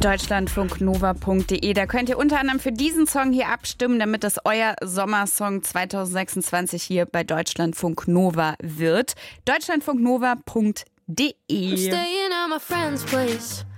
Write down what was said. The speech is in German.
deutschlandfunknova.de. Da könnt ihr unter anderem für diesen Song hier abstimmen, damit das euer Sommersong 2026 hier bei Deutschlandfunk Nova wird. deutschlandfunknova.de. I'm staying at my friend's place.